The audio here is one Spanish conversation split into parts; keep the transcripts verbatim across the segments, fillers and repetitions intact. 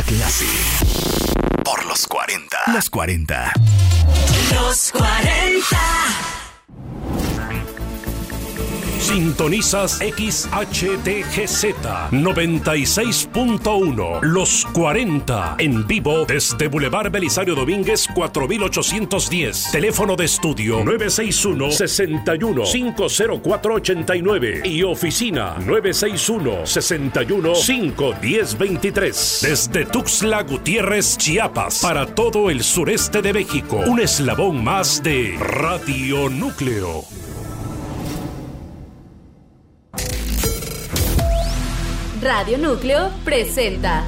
clase. Por los cuarenta. Los cuarenta. Los cuarenta. Sintonizas X H T G Z noventa y seis punto uno. Los cuarenta. En vivo desde Boulevard Belisario Domínguez cuatro mil ochocientos diez. Teléfono de estudio nueve seis uno, seis uno, cinco cero cuatro, ocho nueve. Y oficina nueve seis uno, seis uno, cinco uno cero, veintitrés. Desde Tuxtla Gutiérrez, Chiapas. Para todo el sureste de México. Un eslabón más de Radio Núcleo. Radio Núcleo presenta.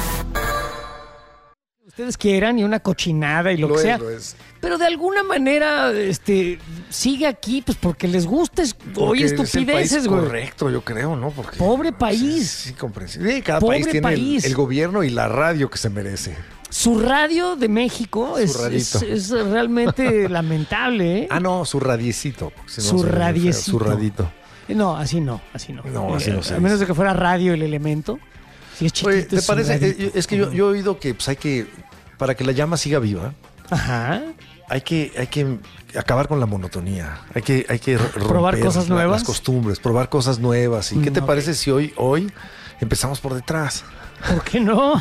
Ustedes quieran y una cochinada y lo, lo que es, sea. Lo es. Pero de alguna manera este sigue aquí pues porque les gusta oír estupideces, güey. Correcto, yo creo, ¿no? Porque pobre país. Sí, comprensible. Sí, cada pobre país tiene país. El, el gobierno y la radio que se merece. Su radio de México es, es, es realmente lamentable, ¿eh? Ah, no, su radiecito. Si no, su radiecito. Su radito. No, así no, así no. No, así eh, no sé. A menos de que fuera radio el elemento. Si es chiquito. Oye, ¿te es parece? radito. Es que yo, yo he oído que pues hay que, para que la llama siga viva, ajá, hay que, hay que acabar con la monotonía. Hay que, hay que probar cosas la, nuevas. Las costumbres, probar cosas nuevas. ¿Y mm, qué te okay. parece si hoy, hoy empezamos por detrás? ¿Por qué no?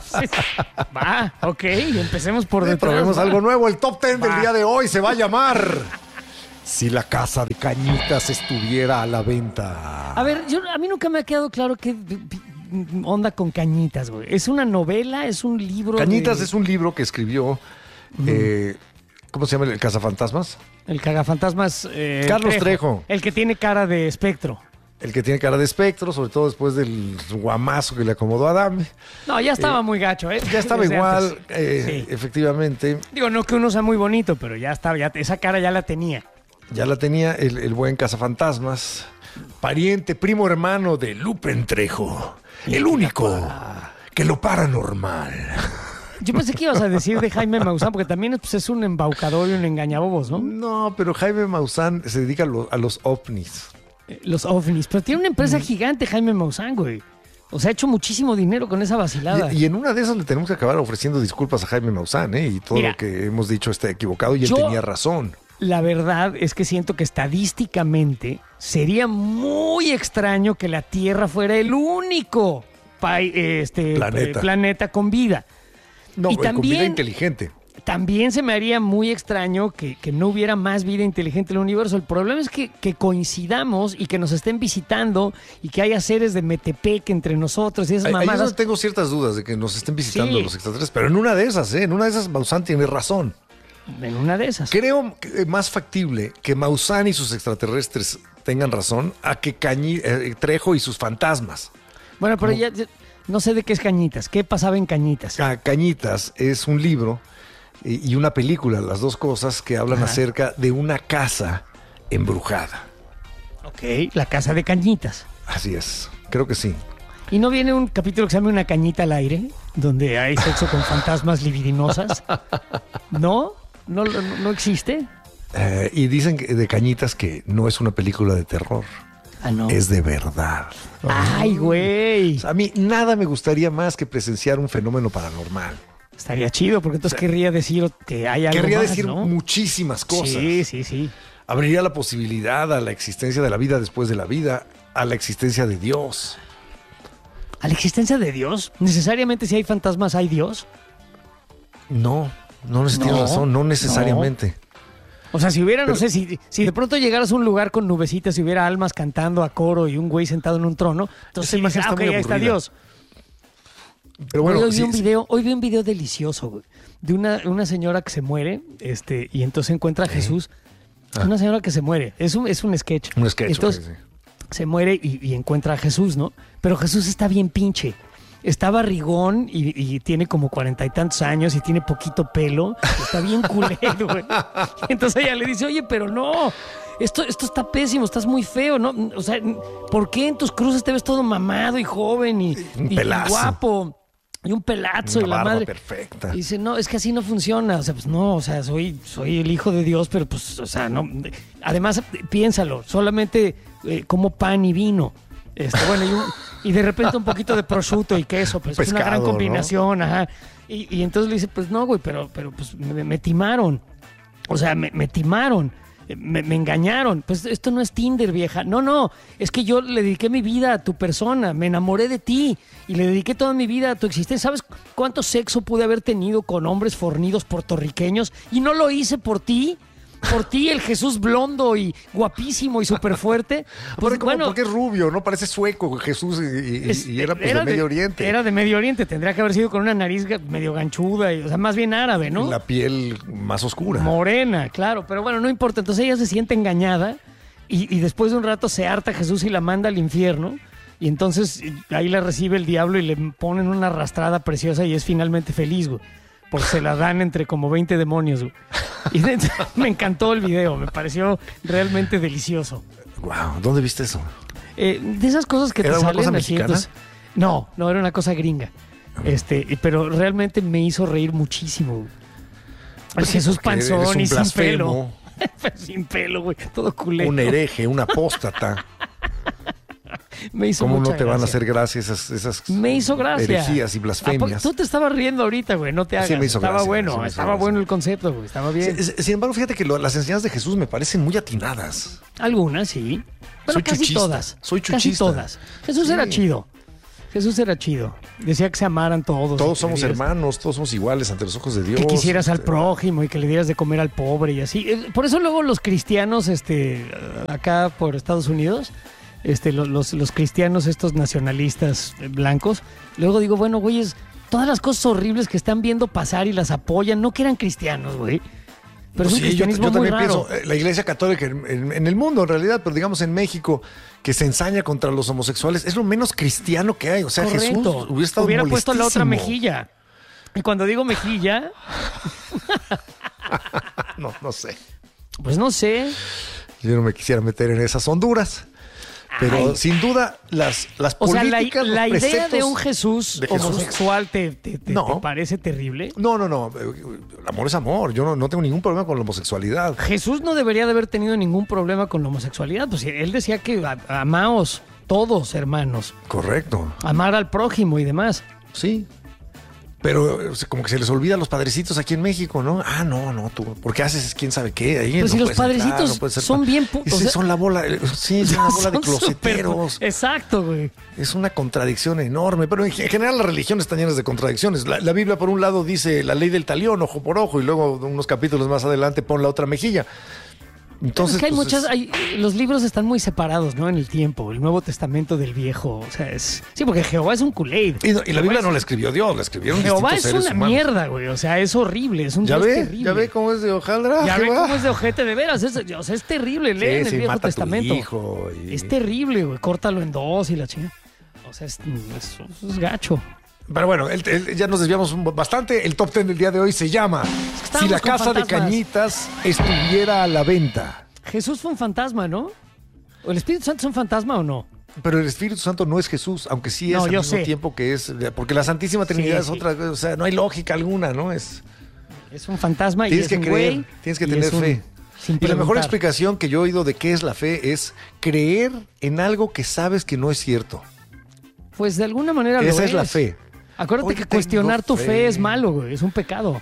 Va, ok, empecemos por detrás. Probemos va. algo nuevo. El top ten va. del día de hoy se va a llamar Si la casa de Cañitas estuviera a la venta. A ver, yo, a mí nunca me ha quedado claro qué onda con Cañitas, güey. ¿Es una novela? ¿Es un libro? Cañitas de... es un libro que escribió, mm. eh, ¿cómo se llama? ¿El Cazafantasmas? El Cagafantasmas. Eh, Carlos Trejo, Trejo. El que tiene cara de espectro. El que tiene cara de espectro, sobre todo después del guamazo que le acomodó a Adame. No, ya estaba eh, muy gacho, ¿eh? Ya estaba desde igual, eh, sí. efectivamente. Digo, no que uno sea muy bonito, pero ya estaba, ya, esa cara ya la tenía. Ya la tenía el, el buen Cazafantasmas, pariente, primo hermano de Lupe Trejo, el único que lo paranormal. Yo pensé que ibas a decir de Jaime Maussan, porque también pues, es un embaucador y un engañabobos, ¿no? No, pero Jaime Maussan se dedica a, lo, a los ovnis. Eh, los ovnis, pero tiene una empresa mm. gigante Jaime Maussan, güey. O sea, ha hecho muchísimo dinero con esa vacilada. Y, y en una de esas le tenemos que acabar ofreciendo disculpas a Jaime Maussan, ¿eh? Y todo Mira, lo que hemos dicho está equivocado y él yo... tenía razón. La verdad es que siento que estadísticamente sería muy extraño que la Tierra fuera el único pa- este, planeta. planeta con vida. No, y con también, vida inteligente. También se me haría muy extraño que, que no hubiera más vida inteligente en el universo. El problema es que, que coincidamos y que nos estén visitando y que haya seres de Metepec entre nosotros y esas mamadas. Ahí yo tengo ciertas dudas de que nos estén visitando sí. los extraterrestres, pero en una de esas, ¿eh? En una de esas Maussan tiene razón. En una de esas. Creo que es más factible que Maussan y sus extraterrestres tengan razón a que Cañi, eh, Trejo y sus fantasmas. Bueno, pero ya, ya no sé de qué es Cañitas. ¿Qué pasaba en Cañitas? Ah, Cañitas es un libro y, y una película, las dos cosas que hablan Ajá. acerca de una casa embrujada. Ok, la casa de Cañitas. Así es, creo que sí. ¿Y no viene un capítulo que se llama Una cañita al aire? Donde hay sexo con fantasmas libidinosas. ¿No? ¿No, no, no existe? Eh, y dicen que de Cañitas que no es una película de terror. Ah, no. Es de verdad. ¡Ay, güey! O sea, a mí nada me gustaría más que presenciar un fenómeno paranormal. Estaría chido, porque entonces o sea, querría decir que hay algo Querría más, decir ¿no? muchísimas cosas. Sí, sí, sí. Abriría la posibilidad a la existencia de la vida después de la vida, a la existencia de Dios. ¿A la existencia de Dios? ¿Necesariamente si hay fantasmas hay Dios? No, no, no tienes razón, no necesariamente. No. O sea, si hubiera, Pero, no sé, si, si de pronto llegaras a un lugar con nubecitas y hubiera almas cantando a coro y un güey sentado en un trono, entonces sí, dices, ah, ok, ahí está Dios. Pero bueno, hoy, hoy, sí, vi un video, hoy vi un video delicioso, güey, de una, una señora que se muere, este, y entonces encuentra a Jesús. Ah. Una señora que se muere, es un, es un sketch. Un sketch, entonces, okay, sí. Se muere y, y encuentra a Jesús, ¿no? Pero Jesús está bien pinche. Está barrigón y, y tiene como cuarenta y tantos años y tiene poquito pelo. Está bien culero, güey. Entonces ella le dice, oye, pero no, esto, esto está pésimo, estás muy feo, ¿no? O sea, ¿por qué en tus cruces te ves todo mamado y joven y, y, y guapo? Y un pelazo Una y la barba madre perfecta. Y dice, no, es que así no funciona. O sea, pues no, o sea, soy, soy el hijo de Dios, pero pues, o sea, no. Además, piénsalo, solamente eh, como pan y vino. Este, bueno, y, un, y de repente un poquito de prosciutto y queso, pues es una gran Pescado, combinación, ¿no? Ajá. Y, y entonces le dice, pues no, güey, pero, pero pues me, me timaron. O sea, me, me timaron. Me, me engañaron. Pues esto no es Tinder, vieja. No, no. Es que yo le dediqué mi vida a tu persona. Me enamoré de ti. Y le dediqué toda mi vida a tu existencia. ¿Sabes cuánto sexo pude haber tenido con hombres fornidos puertorriqueños? Y no lo hice por ti. Por ti, el Jesús blondo y guapísimo y súper fuerte. Pues, bueno, porque es rubio, ¿no? Parece sueco Jesús y, y, es, y era, pues, era de Medio Oriente. Era de Medio Oriente. Tendría que haber sido con una nariz medio ganchuda. Y, o sea, más bien árabe, ¿no? La piel más oscura. Morena, claro. Pero bueno, no importa. Entonces ella se siente engañada y, y después de un rato se harta Jesús y la manda al infierno. Y entonces ahí la recibe el diablo y le ponen una arrastrada preciosa y es finalmente feliz, güey. Porque se la dan entre como veinte demonios, güey. Y de, me encantó el video, me pareció realmente delicioso. Wow, ¿dónde viste eso? Eh, de esas cosas que te ¿Era una salen cosa así, mexicana? entonces- no, no, era una cosa gringa. Este, pero realmente me hizo reír muchísimo. güey. Pues sí, Jesús porque eres panzón un y sin pelo. blasfemo. Sin pelo, güey, todo culero. Un hereje, un apóstata. Me hizo ¿Cómo no mucha te van a gracia. hacer gracia esas, esas Me hizo gracia. herejías y ¿A poco- blasfemias? Tú te estabas riendo ahorita, güey, no te hagas. Sí me hizo estaba gracia, bueno, sí me hizo estaba gracia. bueno el concepto, güey, estaba bien. Sin, sin embargo, fíjate que lo- las enseñanzas de Jesús me parecen muy atinadas. Algunas, sí. Pero Soy casi chuchista, todas. soy Casi chuchista. todas. Jesús Sí. era chido. Jesús era chido. Decía que se amaran todos. Todos que somos le dieras- hermanos, todos somos iguales ante los ojos de Dios. Que quisieras al Este, prójimo y que le dieras de comer al pobre y así. Eh, Por eso luego los cristianos, este, acá por Estados Unidos, este, lo- los, los cristianos estos nacionalistas eh, blancos, luego digo, bueno, güeyes, todas las cosas horribles que están viendo pasar y las apoyan, no que eran cristianos, güey. Pero Pues es un sí, yo, cristianismo yo muy también raro. pienso, eh, la Iglesia Católica en, en- en el mundo en realidad, pero digamos en México, que se ensaña contra los homosexuales, es lo menos cristiano que hay. O sea, Correcto. Jesús hubiera estado Hubiera puesto la otra molestísimo. mejilla. Y cuando digo mejilla, No, no sé. pues no sé. Yo no me quisiera meter en esas honduras. Pero Ay. sin duda, las, las O sea, la, políticas, los la idea de preceptos un Jesús, de Jesús- homosexual te, te- te- No. te parece terrible. No, no, no. El amor es amor. Yo no, no tengo ningún problema con la homosexualidad. Jesús no debería de haber tenido ningún problema con la homosexualidad. Pues él decía que a- amaos todos, hermanos. Correcto. Amar al prójimo y demás. Sí. Pero o sea, como que se les olvida a los padrecitos aquí en México, ¿no? Ah, no, no, tú. Porque haces quién sabe qué. Ahí Pues no si los puedes entrar, padrecitos no puedes ser son pa- bien pu- Ese o sea- son la bola. Sí, es una bola de Son súper- closeteros. Exacto, güey. Es una contradicción enorme, pero en general las religiones están llenas de contradicciones. La, la Biblia, por un lado, dice la ley del talión, ojo por ojo, y luego unos capítulos más adelante pon la otra mejilla. Entonces, es que hay pues, muchas, es- hay- los libros están muy separados, ¿no? En el tiempo, el Nuevo Testamento del Viejo, o sea, es, sí, porque Jehová es un culé. y, no- y la Biblia no la escribió Dios, la escribieron Jehová distintos es seres una humanos. mierda, güey, o sea, es horrible, es un Ya Dios ve, terrible. ya ve cómo es de hojaldra. Ya ve Jehová. cómo es de ojete de veras, es, o sea, es terrible, leen Sí, el sí, Viejo mata a tu Testamento. hijo y- Es terrible, güey, córtalo en dos y la chinga. O sea, es, es- es gacho. Pero bueno, el- el- ya nos desviamos un- bastante. El top ten del día de hoy se llama estábamos Si la con casa de fantasmas. Cañitas estuviera a la venta. Jesús fue un fantasma, ¿no? ¿O el Espíritu Santo es un fantasma o no? Pero el Espíritu Santo no es Jesús, aunque sí es No, al yo mismo sé. tiempo que es, porque la Santísima Trinidad Sí, es sí. otra, o sea, no hay lógica alguna, ¿no? Es Es un fantasma y Tienes es que un creer, güey, tienes que y tener es un- fe. sin Y la mejor preguntar. explicación que yo he oído de qué es la fe es creer en algo que sabes que no es cierto. Pues de alguna manera lo Esa es la es. fe. Acuérdate Hoy que tengo cuestionar tu fe. fe es malo, güey, es un pecado.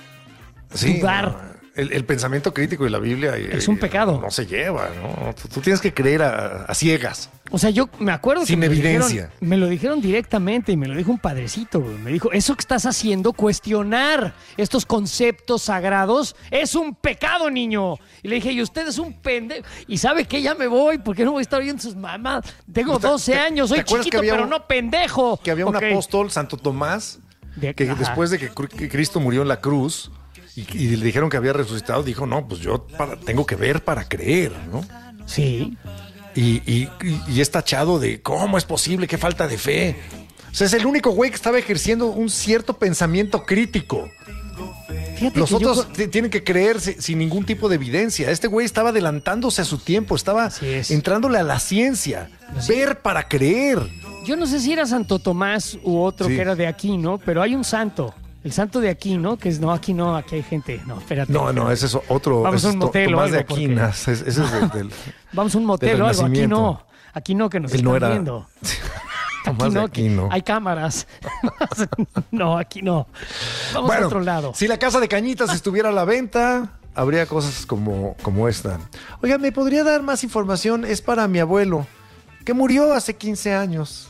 Sí, Dudar. no, el, el pensamiento crítico de la Biblia eh, Es un pecado. No se lleva, ¿no? Tú, tú tienes que creer a, a ciegas. O sea, yo me acuerdo Sin que me lo evidencia. dijeron- me lo dijeron directamente y me lo dijo un padrecito, güey. Me dijo, eso que estás haciendo, cuestionar estos conceptos sagrados, es un pecado, niño. Y le dije, y usted es un pendejo. Y sabe que ya me voy, porque no voy a estar oyendo sus mamás. Tengo ¿Te- doce te- años, te soy acuerdas chiquito, que había pero un- no pendejo. Que había un Ok. apóstol, Santo Tomás, De- que ajá. después de que Cru- que Cristo murió en la cruz y, y le dijeron que había resucitado, dijo, no, pues yo para- tengo que ver para creer, ¿no? Sí. Y, y- y- y es tachado de cómo es posible, qué falta de fe. O sea, es el único güey que estaba ejerciendo un cierto pensamiento crítico. Fíjate Los que yo otros co- t- tienen que creer si- sin ningún tipo de evidencia. Este güey estaba adelantándose a su tiempo, estaba Así es. entrándole a la ciencia. Ver para creer. Yo no sé si era Santo Tomás u otro Sí. que era de aquí, ¿no? Pero hay un santo. El santo de aquí, ¿no? Que es, no, aquí no, aquí hay gente. No, espérate. No, no, ese es otro. Vamos ese a es un to- motel o Tomás de algo, porque- Aquinas. Ese ese es del, del- Vamos a un motel del o algo. Aquí Renacimiento. no. Aquí no, que nos Él están no era- viendo. Aquí Tomás de no, que Aquino. hay cámaras. No, aquí no. Vamos Bueno, a otro lado. si la casa de Cañitas estuviera a la venta, habría cosas como, como esta. Oiga, ¿me podría dar más información? Es para mi abuelo, que murió hace quince años.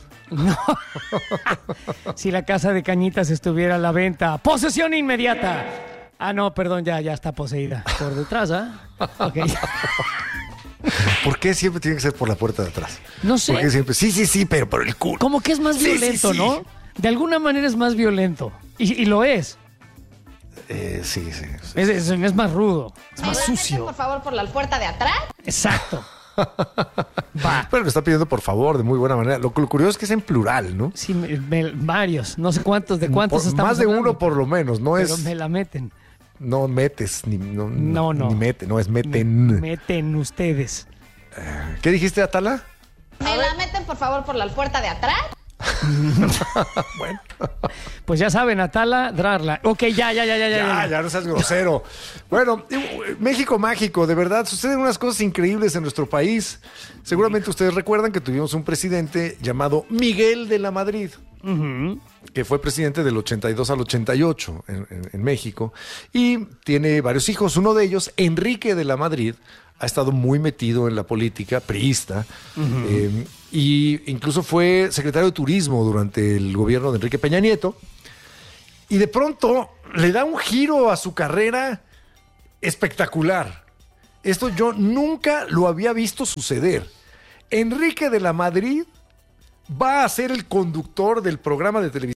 Si la casa de Cañitas estuviera a la venta, ¡posesión inmediata! Ah, no, perdón, ya, ya está poseída. Por detrás, ¿ah? Ok. ¿Por qué siempre tiene que ser por la puerta de atrás? No sé. ¿Por qué siempre? Sí, sí, sí, pero por el culo. Como que es más Sí, sí, violento, sí. ¿no? De alguna manera es más violento. Y, y lo es. Eh, sí, sí. sí. Es, es- es más rudo. Es ¿Me más la meten, sucio. por favor, por la puerta de atrás? Exacto. Va. Pero lo está pidiendo por favor, de muy buena manera. Lo, lo curioso es que es en plural, ¿no? Sí, me- me- varios. No sé cuántos, de cuántos Por- estamos más de hablando, uno por lo menos. No Pero es. me la meten. No metes, ni, no, No, no. ni mete, no es meten. Meten ustedes. ¿Qué dijiste, Atala? ¿Me la meten, por favor, por la puerta de atrás? Bueno. Pues ya saben, Atala, Drarla. Ok, ya, ya, ya, ya, ya. Ya, ya. ya no seas grosero. Bueno, eh, México mágico, de verdad, suceden unas cosas increíbles en nuestro país. Seguramente ustedes recuerdan que tuvimos un presidente llamado Miguel de la Madrid, Ujú. que fue presidente del ochenta y dos al ochenta y ocho en, en- en México, y tiene varios hijos. Uno de ellos, Enrique de la Madrid, ha estado muy metido en la política priista, eh, y incluso fue secretario de Turismo durante el gobierno de Enrique Peña Nieto, y de pronto le da un giro a su carrera espectacular. Esto yo nunca lo había visto suceder. Enrique de la Madrid va a ser el conductor del programa de televisión